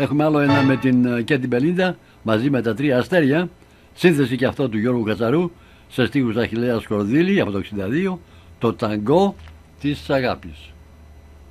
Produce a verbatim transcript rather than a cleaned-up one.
Έχουμε άλλο ένα με την και την Πελίντα μαζί με τα τρία αστέρια. Σύνθεση και αυτό του Γιώργου Κατσαρού σε στίχους Αχιλλέας Κορδίλη από το εξήντα δύο, το ταγκό της αγάπης.